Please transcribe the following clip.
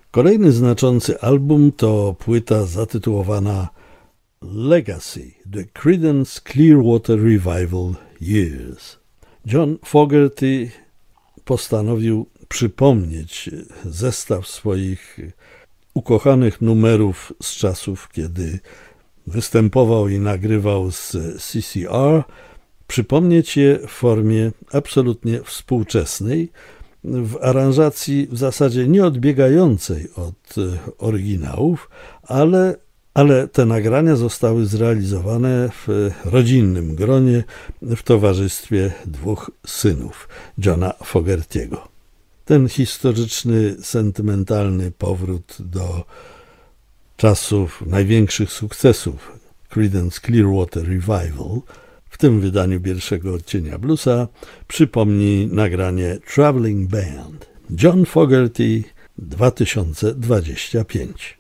Kolejny znaczący album to płyta zatytułowana Legacy – The Creedence Clearwater Revival Years. John Fogerty postanowił przypomnieć zestaw swoich ukochanych numerów z czasów, kiedy występował i nagrywał z CCR, przypomnieć je w formie absolutnie współczesnej, w aranżacji w zasadzie nieodbiegającej od oryginałów, ale te nagrania zostały zrealizowane w rodzinnym gronie w towarzystwie dwóch synów Johna Fogerty'ego. Ten historyczny, sentymentalny powrót do czasów największych sukcesów Creedence Clearwater Revival, w tym wydaniu pierwszego odcienia bluesa, przypomni nagranie Traveling Band John Fogerty 2025.